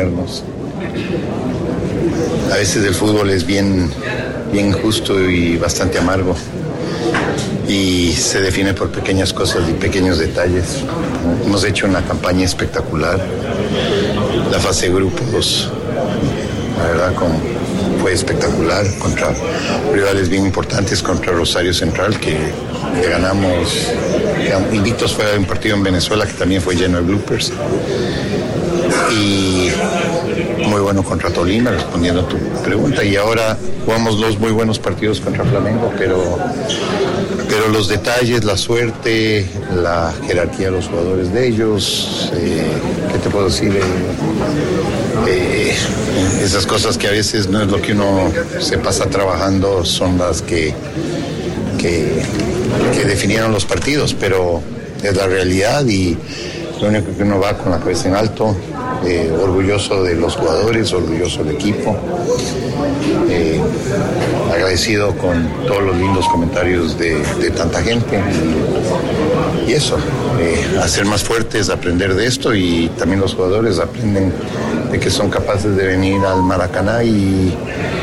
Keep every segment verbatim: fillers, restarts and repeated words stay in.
detenernos. A veces el fútbol es bien, bien injusto y bastante amargo. Y se define por pequeñas cosas y pequeños detalles. Hemos hecho una campaña espectacular. La fase de grupos, la verdad, con, fue espectacular contra rivales bien importantes, contra Rosario Central, que le ganamos. Que invictos fue un partido en Venezuela que también fue lleno de bloopers. Y muy bueno contra Tolima, respondiendo a tu pregunta. Y ahora jugamos dos muy buenos partidos contra Flamengo, pero, pero los detalles, la suerte, la jerarquía de los jugadores de ellos, eh, ¿qué te puedo decir? Eh, eh, esas cosas que a veces no es lo que uno se pasa trabajando, son las que, que, que definieron los partidos, pero es la realidad y lo único que uno va con la cabeza en alto. Eh, orgulloso de los jugadores, orgulloso del equipo, eh, agradecido con todos los lindos comentarios de, de tanta gente y, y eso, eh, hacer más fuertes, aprender de esto y también los jugadores aprenden de que son capaces de venir al Maracaná y,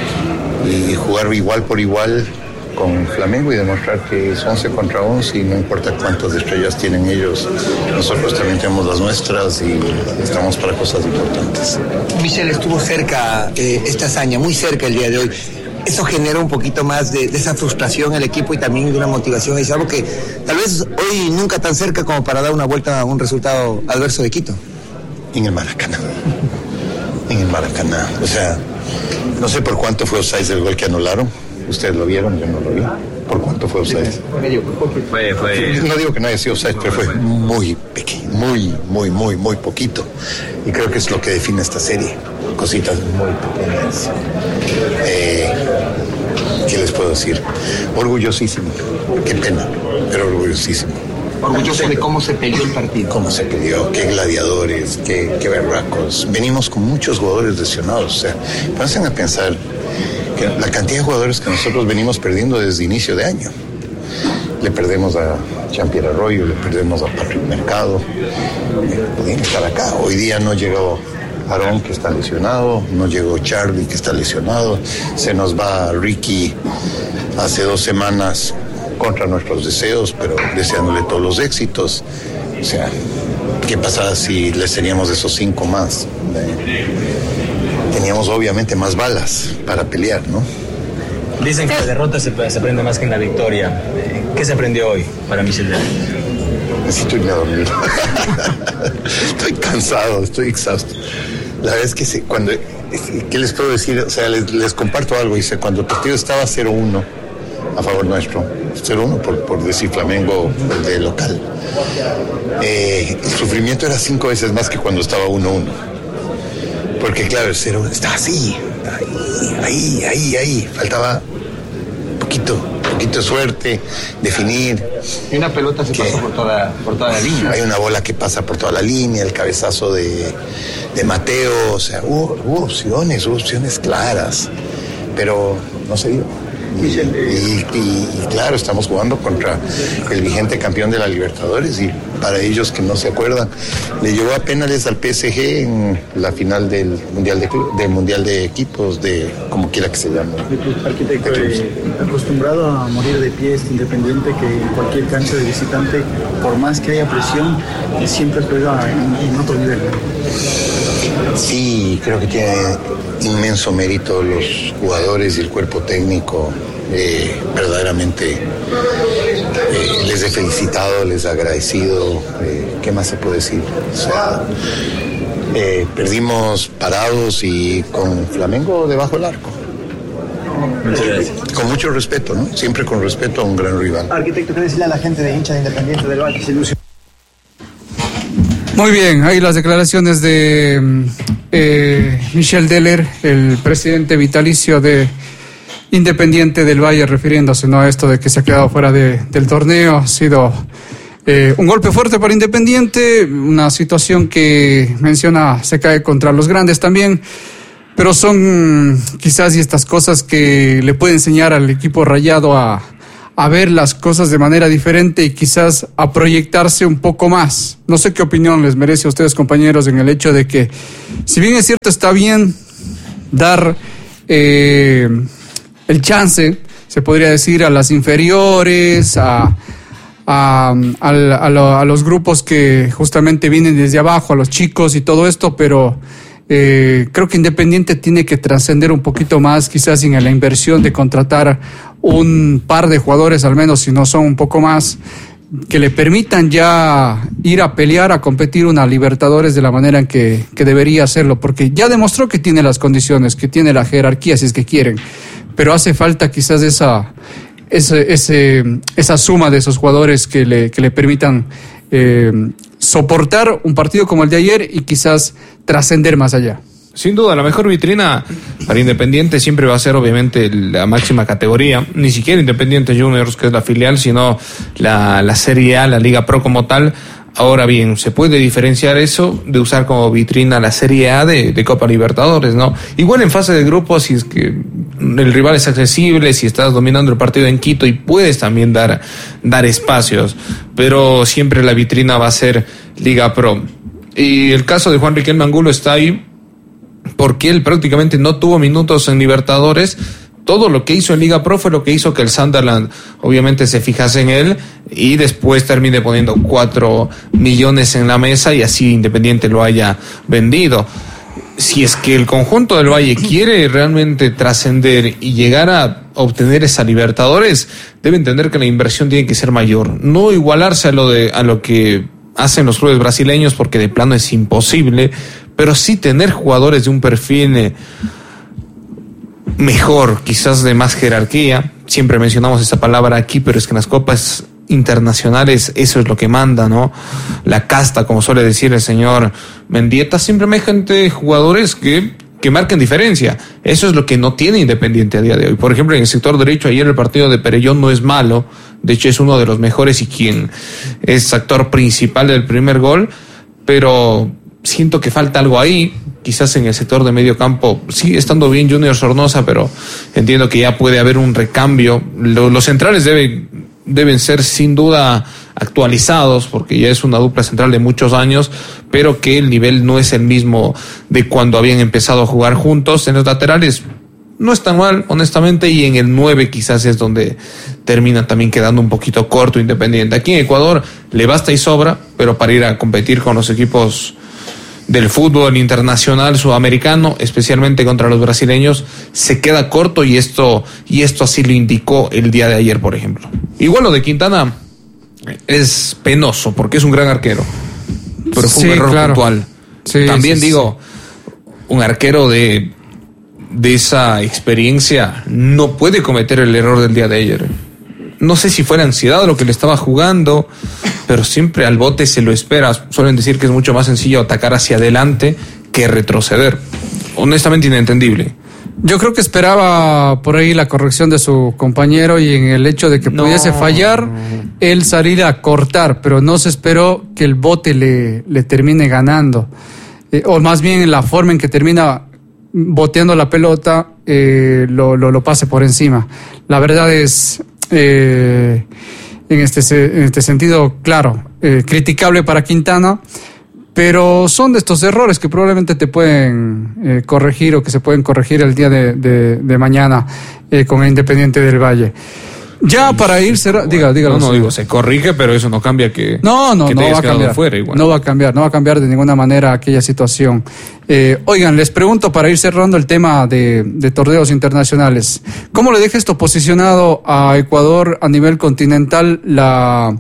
y jugar igual por igual con Flamengo y demostrar que es once contra once y no importa cuántas estrellas tienen ellos, nosotros también tenemos las nuestras y estamos para cosas importantes. Michel, estuvo cerca eh, esta hazaña, muy cerca el día de hoy. Eso genera un poquito más de, de esa frustración al equipo y también de una motivación. Es algo que tal vez hoy nunca tan cerca como para dar una vuelta a un resultado adverso de Quito. En el Maracaná. En el Maracaná. O sea, no sé por cuánto fue offside el gol que anularon. Ustedes lo vieron, yo no lo vi. ¿Por cuánto fue offside? Fue, fue... No digo que no haya sido offside, pero fue muy pequeño, muy, muy, muy, muy poquito. Y creo que es lo que define esta serie. Cositas muy pequeñas. Eh, ¿Qué les puedo decir? Orgullosísimo. Qué pena, pero orgullosísimo. Orgulloso de cómo se peleó el partido. Cómo se peleó, qué gladiadores, qué, qué berracos. Venimos con muchos jugadores lesionados. O sea, pasen a pensar que la cantidad de jugadores que nosotros venimos perdiendo desde inicio de año. Le perdemos a Jean-Pierre Arroyo, le perdemos a Patrick Mercado. Eh, podían estar acá. Hoy día no llegó Aarón, que está lesionado, no llegó Charlie, que está lesionado. Se nos va Ricky hace dos semanas contra nuestros deseos, pero deseándole todos los éxitos. O sea, ¿qué pasaba si les teníamos esos cinco más? Eh, teníamos obviamente más balas para pelear, ¿no? Dicen que la derrota se, se aprende más que en la victoria. ¿Qué se aprendió hoy para Michel Deller? Necesito irme a dormir. Estoy cansado, estoy exhausto. La verdad es que se, cuando, ¿qué les puedo decir? O sea, les, les comparto algo. Dice, cuando el partido estaba cero uno a favor nuestro, cero uno por, por decir Flamengo de local, eh, el sufrimiento era cinco veces más que cuando estaba uno uno. Porque claro, el cero estaba así, ahí, ahí, ahí, ahí. Faltaba poquito, poquito de suerte, definir. Y una pelota se pasó por toda, por toda la línea. Hay una bola que pasa por toda la línea, el cabezazo de, de Mateo, o sea, hubo, hubo opciones, hubo opciones claras, pero no se dio. Y, y, y, y claro, estamos jugando contra el vigente campeón de la Libertadores y para ellos que no se acuerdan, le llevó a penales al P S G en la final del Mundial de, del mundial de Equipos, de como quiera que se llame. Arquitecto, eh, acostumbrado a morir de pie, este Independiente, que en cualquier cancha de visitante, por más que haya presión, siempre juega en, en otro nivel. Sí, creo que tiene inmenso mérito los jugadores y el cuerpo técnico. Eh, verdaderamente eh, les he felicitado, les he agradecido. Eh, ¿Qué más se puede decir? O sea, eh, perdimos parados y con Flamengo debajo del arco. Con mucho respeto, ¿no? Siempre con respeto a un gran rival. Arquitecto, ¿qué decirle a la gente de hincha de Independiente del Valle? Se ilusiona. Muy bien, ahí las declaraciones de eh, Michel Deller, el presidente vitalicio de Independiente del Valle, refiriéndose, ¿no?, a esto de que se ha quedado fuera de, del torneo. Ha sido eh, un golpe fuerte para Independiente, una situación que menciona se cae contra los grandes también, pero son quizás y estas cosas que le puede enseñar al equipo rayado a, a ver las cosas de manera diferente y quizás a proyectarse un poco más. No sé qué opinión les merece a ustedes, compañeros, en el hecho de que, si bien es cierto, está bien dar eh, el chance, se podría decir, a las inferiores, a, a, a, a, lo, a los grupos que justamente vienen desde abajo, a los chicos y todo esto, pero eh, creo que Independiente tiene que trascender un poquito más, quizás en la inversión de contratar un par de jugadores, al menos si no son un poco más, que le permitan ya ir a pelear, a competir una Libertadores de la manera en que, que debería hacerlo, porque ya demostró que tiene las condiciones, que tiene la jerarquía, si es que quieren, pero hace falta quizás esa, ese, ese, esa suma de esos jugadores que le, que le permitan eh, soportar un partido como el de ayer y quizás trascender más allá. Sin duda, la mejor vitrina para Independiente siempre va a ser obviamente la máxima categoría, ni siquiera Independiente Juniors, que es la filial, sino la, la Serie A, la Liga Pro como tal. Ahora bien, se puede diferenciar eso de usar como vitrina la Serie A de, de Copa Libertadores, ¿no? Igual en fase de grupos, si es que el rival es accesible, si estás dominando el partido en Quito y puedes también dar, dar espacios, pero siempre la vitrina va a ser Liga Pro. Y el caso de Juan Riquelme Angulo está ahí, porque él prácticamente no tuvo minutos en Libertadores. Todo lo que hizo en Liga Pro fue lo que hizo que el Sunderland obviamente se fijase en él y después termine poniendo cuatro millones en la mesa y así Independiente lo haya vendido. Si es que el conjunto del Valle quiere realmente trascender y llegar a obtener esa Libertadores, debe entender que la inversión tiene que ser mayor, no igualarse a lo de a lo que hacen los clubes brasileños, porque de plano es imposible, pero sí tener jugadores de un perfil eh, mejor, quizás de más jerarquía. Siempre mencionamos esa palabra aquí, pero es que en las copas internacionales eso es lo que manda, ¿no? La casta, como suele decir el señor Mendieta, siempre hay gente, jugadores que, que marquen diferencia. Eso es lo que no tiene Independiente a día de hoy. Por ejemplo, en el sector derecho, ayer el partido de Perellón no es malo, de hecho es uno de los mejores y quien es actor principal del primer gol, pero siento que falta algo ahí. Quizás en el sector de medio campo sigue estando bien Junior Sornosa, pero entiendo que ya puede haber un recambio. Los, los centrales deben, deben ser sin duda actualizados, porque ya es una dupla central de muchos años, pero que el nivel no es el mismo de cuando habían empezado a jugar juntos. En los laterales no es tan mal, honestamente, y en el nueve quizás es donde termina también quedando un poquito corto Independiente. Aquí en Ecuador le basta y sobra, pero para ir a competir con los equipos del fútbol internacional sudamericano, especialmente contra los brasileños, se queda corto, y esto y esto así lo indicó el día de ayer, por ejemplo. Igual lo de Quintana es penoso, porque es un gran arquero, pero fue sí, un error claro. puntual. Sí, También sí, digo, sí. un arquero de, de esa experiencia no puede cometer el error del día de ayer. No sé si fue la ansiedad lo que le estaba jugando, pero siempre al bote se lo espera. Suelen decir que es mucho más sencillo atacar hacia adelante que retroceder. Honestamente inentendible. Yo creo que esperaba por ahí la corrección de su compañero, y en el hecho de que no. pudiese fallar, él salir a cortar, pero no se esperó que el bote le, le termine ganando. Eh, o más bien en la forma en que termina boteando la pelota, eh, lo, lo, lo pase por encima. La verdad es... Eh, en este en este sentido, claro, eh, criticable para Quintana, pero son de estos errores que probablemente te pueden eh, corregir, o que se pueden corregir el día de, de, de mañana eh, con el Independiente del Valle. Ya para ir cerrando, diga, diga. No, no, digo, se corrige, pero eso no cambia que no, no, que no va a cambiar. Fuera, igual. No va a cambiar, no va a cambiar de ninguna manera aquella situación. Eh, oigan, les pregunto, para ir cerrando el tema de, de torneos internacionales, ¿cómo le deja esto posicionado a Ecuador a nivel continental la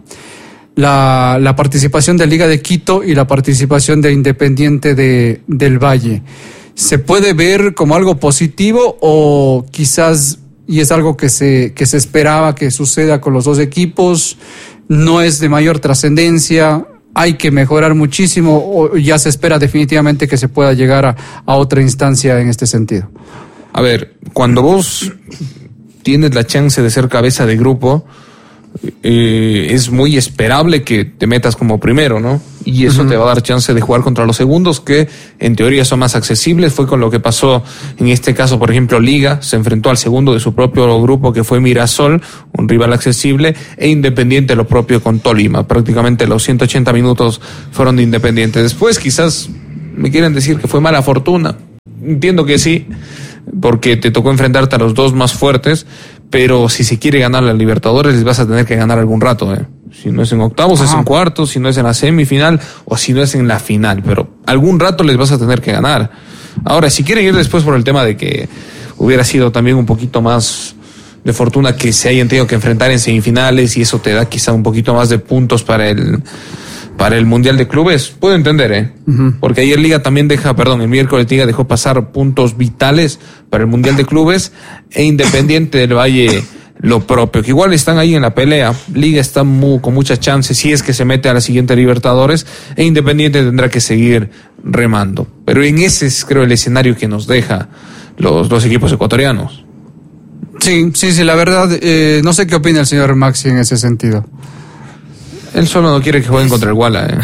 la, la participación de Liga de Quito y la participación de Independiente de, del Valle? ¿Se puede ver como algo positivo, o quizás, y es algo que se que se esperaba que suceda con los dos equipos, no es de mayor trascendencia, hay que mejorar muchísimo, o ya se espera definitivamente que se pueda llegar a, a otra instancia en este sentido? A ver, cuando vos tienes la chance de ser cabeza de grupo, eh, es muy esperable que te metas como primero, ¿no? Y eso uh-huh. te va a dar chance de jugar contra los segundos, que en teoría son más accesibles. Fue con lo que pasó en este caso, por ejemplo, Liga se enfrentó al segundo de su propio grupo, que fue Mirasol, un rival accesible, e Independiente lo propio con Tolima. Prácticamente los ciento ochenta minutos fueron de Independiente. Después quizás me quieren decir que fue mala fortuna. Entiendo que sí, porque te tocó enfrentarte a los dos más fuertes, pero si se quiere ganar la Libertadores les vas a tener que ganar algún rato, ¿eh? Si no es en octavos, Ajá. es en cuartos, si no es en la semifinal o si no es en la final, pero algún rato les vas a tener que ganar. Ahora, si quieren ir después por el tema de que hubiera sido también un poquito más de fortuna que se hayan tenido que enfrentar en semifinales y eso te da quizá un poquito más de puntos para el para el Mundial de Clubes, puedo entender, ¿eh? Uh-huh. Porque ayer Liga también deja, perdón, el miércoles Liga dejó pasar puntos vitales para el Mundial de Clubes, e Independiente del Valle lo propio, que igual están ahí en la pelea. Liga está muy, con muchas chances si es que se mete a la siguiente Libertadores, e Independiente tendrá que seguir remando. Pero en ese es, creo, el escenario que nos deja los dos equipos ecuatorianos. Sí, sí, sí, la verdad, eh, no sé qué opina el señor Maxi en ese sentido. Él solo no quiere que jueguen contra el Guala, ¿eh?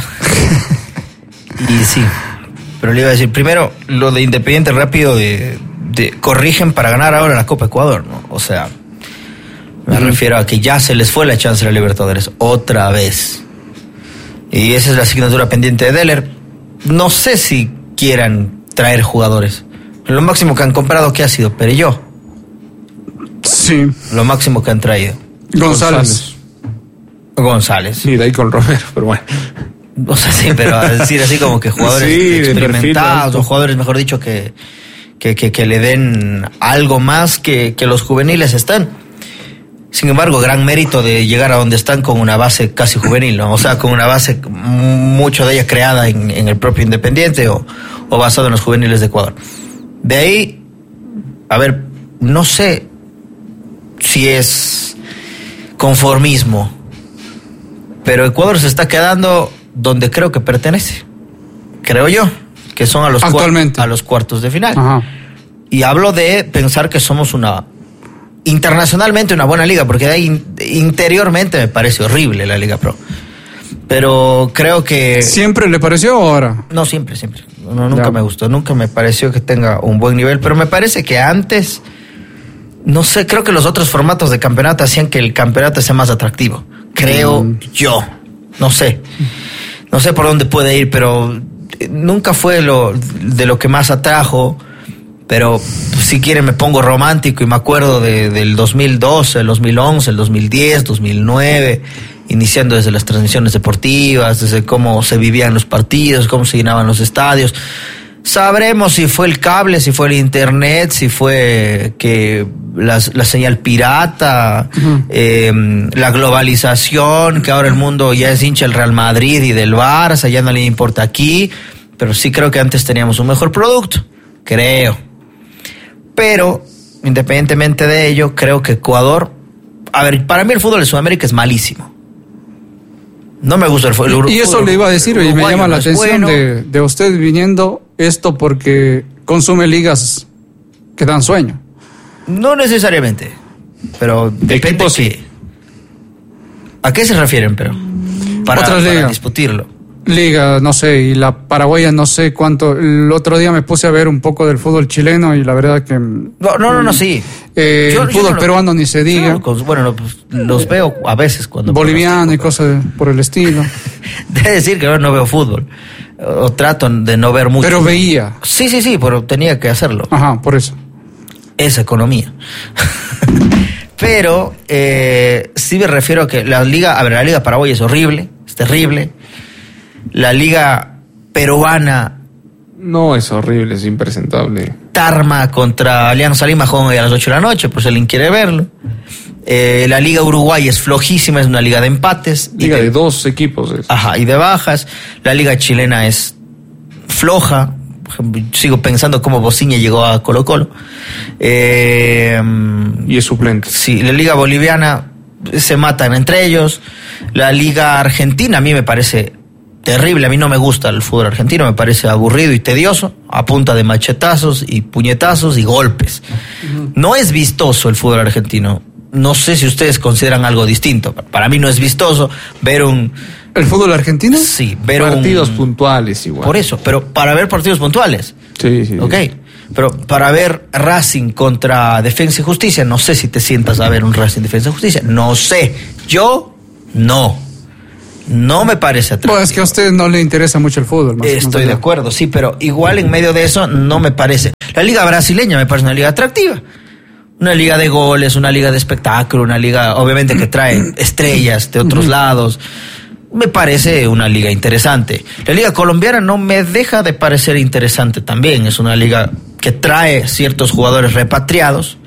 Y sí, pero le iba a decir, primero, lo de Independiente rápido, de, de corrigen para ganar ahora la Copa Ecuador, ¿no? O sea, me uh-huh. refiero a que ya se les fue la chance de la Libertadores, otra vez. Y esa es la asignatura pendiente de Deller. No sé si quieran traer jugadores. Lo máximo que han comprado, ¿qué ha sido? Perelló. Sí. Lo máximo que han traído. González. González. Sí, de ahí con Romero, pero bueno. O sea, sí, pero a decir así como que jugadores sí, experimentados, o jugadores, mejor dicho, que, que, que, que le den algo más que, que los juveniles están. Sin embargo, gran mérito de llegar a donde están con una base casi juvenil, ¿no? O sea, con una base, mucho de ella creada en, en el propio Independiente o, o basado en los juveniles de Ecuador. De ahí, a ver, no sé si es conformismo, pero Ecuador se está quedando donde creo que pertenece, creo yo, que son a los, cuart- a los cuartos de final. Ajá. Y hablo de pensar que somos una, internacionalmente una buena liga, porque de ahí interiormente me parece horrible la Liga Pro. Pero creo que... ¿Siempre le pareció o ahora? No, siempre, siempre. No, nunca ya. me gustó, nunca me pareció que tenga un buen nivel, pero me parece que antes, no sé, creo que los otros formatos de campeonato hacían que el campeonato sea más atractivo. Creo mm. yo, no sé, no sé por dónde puede ir, pero nunca fue lo de lo que más atrajo. Pero si quieren me pongo romántico y me acuerdo de, del dos mil doce, el dos mil once, el dos mil diez, dos mil nueve, iniciando desde las transmisiones deportivas, desde cómo se vivían los partidos, cómo se llenaban los estadios. Sabremos si fue el cable, si fue el internet, si fue que la, la señal pirata, uh-huh. eh, la globalización, que ahora el mundo ya es hincha del Real Madrid y del Barça, ya no le importa aquí, pero sí creo que antes teníamos un mejor producto, creo. Pero, independientemente de ello, creo que Ecuador, a ver, para mí el fútbol de Sudamérica es malísimo. No me gusta el fútbol. Y eso fútbol, le iba a decir, y me llama la atención bueno. de, de usted viniendo esto porque consume ligas que dan sueño. No necesariamente, pero depende que... ¿A qué se refieren, pero? Para, Otras para ligas. discutirlo. Liga, no sé, y la paraguaya no sé cuánto. El otro día me puse a ver un poco del fútbol chileno y la verdad que... No, no, no, no sí. Eh, yo, el fútbol no peruano lo, ni se diga. No, bueno, pues, los veo a veces cuando... Boliviano y cosas por el estilo. Debe decir que ahora no veo fútbol. O trato de no ver mucho. Pero veía. Sí, sí, sí, pero tenía que hacerlo. Ajá, por eso. Esa economía. Pero eh, sí me refiero a que la liga... A ver, la liga paraguaya es horrible, es terrible. La liga peruana... No, es horrible, es impresentable. Tarma contra Alianza Lima juegan hoy a las ocho de la noche, por si alguien quiere verlo. Eh, la liga uruguaya es flojísima, es una liga de empates. Liga de, de dos equipos. Es. Ajá, y de bajas. La liga chilena es floja. Sigo pensando cómo Bociña llegó a Colo Colo. Eh, y es suplente. Sí, la liga boliviana se matan entre ellos. La liga argentina a mí me parece... terrible, a mí no me gusta el fútbol argentino, me parece aburrido y tedioso, a punta de machetazos y puñetazos y golpes. Uh-huh. No es vistoso el fútbol argentino, no sé si ustedes consideran algo distinto. Para mí no es vistoso ver un... ¿El fútbol argentino? Sí, ver partidos un... puntuales igual. Por eso, pero para ver partidos puntuales. Sí, sí. Ok, sí. pero para ver Racing contra Defensa y Justicia, no sé si te sientas a ver un Racing Defensa y Justicia. No sé. Yo, no. No me parece atractivo. Bueno, es que a usted no le interesa mucho el fútbol. Más Estoy más de acuerdo, sí, pero igual en medio de eso no me parece. La liga brasileña me parece una liga atractiva. Una liga de goles, una liga de espectáculo, una liga obviamente que trae estrellas de otros lados. Me parece una liga interesante. La liga colombiana no me deja de parecer interesante también. Es una liga que trae ciertos jugadores repatriados,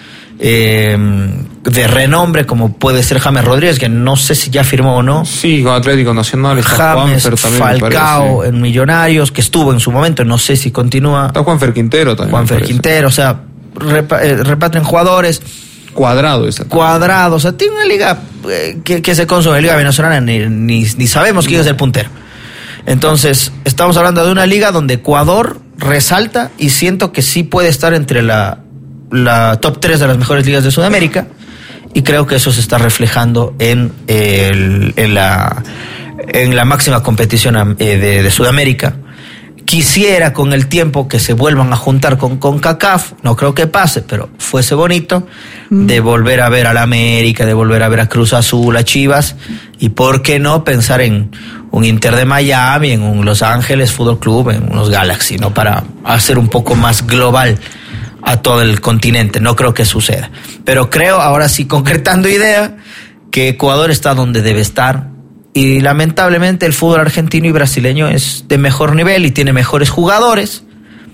eh, de renombre, como puede ser James Rodríguez, que no sé si ya firmó o no. Sí, con Atlético Nacional está James, Juanfer también, Falcao me en Millonarios, que estuvo en su momento, no sé si continúa. Está Juanfer Quintero también. Juanfer Quintero, o sea, repa, eh, repatrian jugadores. Cuadrado está. Cuadrado, o sea, tiene una liga eh, que, que se consume, la liga venezolana, ni, ni, ni sabemos quién es el puntero. Entonces, estamos hablando de una liga donde Ecuador resalta y siento que sí puede estar entre la, la top tres de las mejores ligas de Sudamérica, y creo que eso se está reflejando en, el, en, la, en la máxima competición eh, de, de Sudamérica. Quisiera con el tiempo que se vuelvan a juntar con CONCACAF, no creo que pase, pero fuese bonito mm. de volver a ver a la América, de volver a ver a Cruz Azul, a Chivas, y por qué no pensar en un Inter de Miami, en un Los Ángeles Fútbol Club, en unos Galaxy, ¿no? Para hacer un poco más global a todo el continente. No creo que suceda, pero creo, ahora sí concretando idea, que Ecuador está donde debe estar. Y lamentablemente el fútbol argentino y brasileño es de mejor nivel y tiene mejores jugadores,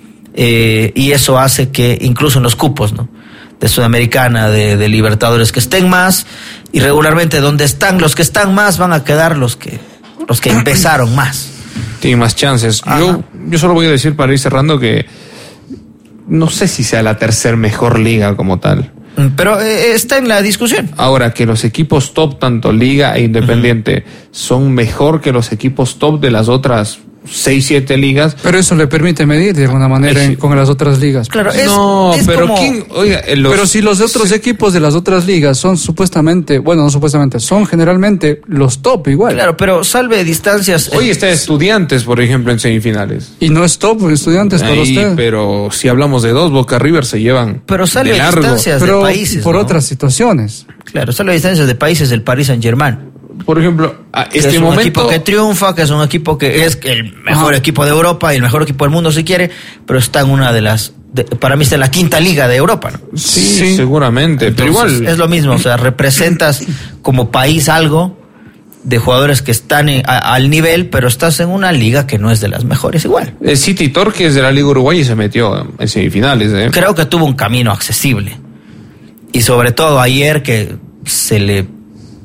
eh, y eso hace que incluso en los cupos, ¿no?, de Sudamericana, de, de Libertadores, que estén más, y regularmente donde están los que están más van a quedar los que los que empezaron más. Tienen más chances. Yo, yo solo voy a decir, para ir cerrando, que no sé si sea la tercer mejor liga como tal. Pero eh, está en la discusión. Ahora, que los equipos top, tanto Liga e Independiente, uh-huh, son mejor que los equipos top de las otras seis, siete ligas. Pero eso le permite medir de alguna manera en, con las otras ligas. Claro, es, no, es pero como... ¿quién? Oiga, los... Pero si los otros sí. equipos de las otras ligas son supuestamente, bueno, no supuestamente, son generalmente los top igual. Claro, pero salve distancias. Hoy está Estudiantes, por ejemplo, en semifinales. Y no es top Estudiantes para usted. Pero si hablamos de dos, Boca River se llevan. Pero salve de largo. distancias pero de países, por ¿no? otras situaciones. Claro, salve distancias de países del Paris Saint-Germain. Por ejemplo, a este que es un momento... equipo que triunfa, que es un equipo que es el mejor, ajá, equipo de Europa y el mejor equipo del mundo si quiere, pero está en una de las, de, para mí está en la quinta liga de Europa, ¿no? Sí, sí, seguramente. Entonces, pero igual es lo mismo, o sea, representas como país algo de jugadores que están en, a, al nivel, pero estás en una liga que no es de las mejores igual. El City Torque es de la Liga Uruguaya y se metió en semifinales, ¿eh? Creo que tuvo un camino accesible, y sobre todo ayer que se le...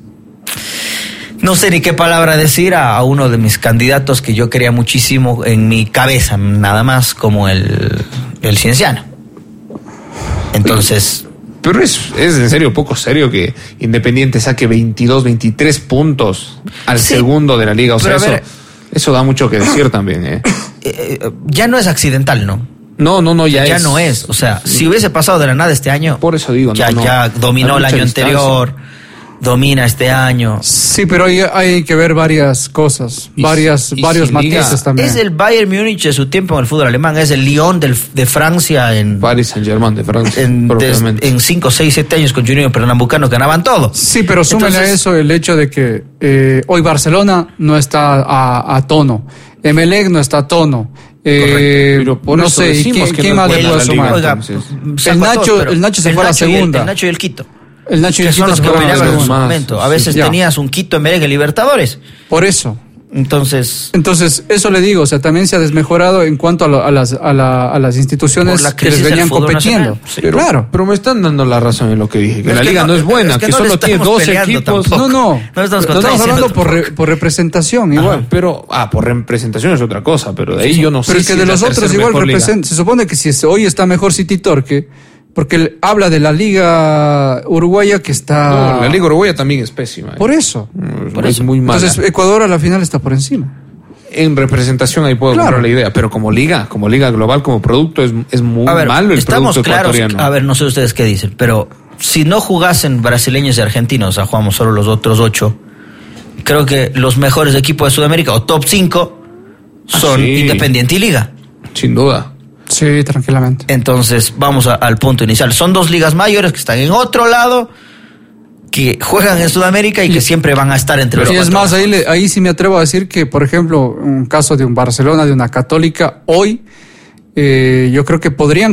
No sé ni qué palabra decir a, a uno de mis candidatos que yo quería muchísimo en mi cabeza, nada más, como el, el Cienciano. Entonces... Pero es, es en serio poco serio que Independiente saque veintidós, veintitrés puntos al sí, segundo de la liga. O sea, eso, ver, eso da mucho que decir también, ¿eh? Eh, Ya no es accidental, ¿no? No, no, no, ya, ya es. no es. O sea, si hubiese pasado de la nada este año... Por eso digo, ya, no, ya no, dominó el año distancia. anterior... domina este año. Sí, pero hay, hay que ver varias cosas, y, varias, y varios si matices liga, también. Es el Bayern Múnich de su tiempo en el fútbol alemán, es el Lyon del, de Francia en... Paris Saint-Germain de Francia. En, de, en cinco, seis, siete años con Junior Pernambucano ganaban todo. Sí, pero súmele a eso el hecho de que eh, hoy Barcelona no está a, a tono, Emelec no está a tono. Eh, pero por no eso sé, decimos ¿quién, que ¿quién no más le puede sumar? Oiga, el Nacho, el Nacho se el fue a la Nacho segunda. El, el Nacho y el Quito. El Nacho y el que son Quito los que peleaban en su más, momento. A veces sí, tenías un Quito en Emelec en Libertadores. Por eso. Entonces, entonces eso le digo, o sea, también se ha desmejorado en cuanto a, lo, a las a, la, a las instituciones que les venían compitiendo. Sí, pero, claro. Pero me están dando la razón en lo que dije, que es la que liga no, no es buena, es que, que no solo tiene dos equipos. Tampoco. No, no. No estamos, no estamos hablando por, re, por representación igual. Ajá, pero ah, por representación es otra cosa, pero de ahí yo no pero sé. Pero es que si de los otros igual representa. Se supone que si hoy está mejor City Torque, porque él habla de la liga uruguaya que está... No, la liga uruguaya también es pésima. ¿eh? Por eso. Mm, por es eso. muy mala. Entonces Ecuador a la final está por encima. En representación ahí puedo claro. comprar la idea, pero como liga, como liga global, como producto, es, es muy ver, malo el estamos producto claros, ecuatoriano. A ver, no sé ustedes qué dicen, pero si no jugasen brasileños y argentinos, o sea, jugamos solo los otros ocho, creo que los mejores equipos de Sudamérica, o top cinco, son ah, sí. Independiente y Liga. Sin duda. Sí, tranquilamente. Entonces, vamos a, al punto inicial. Son dos ligas mayores que están en otro lado, que juegan en Sudamérica y, y que siempre van a estar entre los cuatro. Y es más, ahí, le, ahí sí me atrevo a decir que, por ejemplo, un caso de un Barcelona, de una Católica, hoy, eh, yo creo que podrían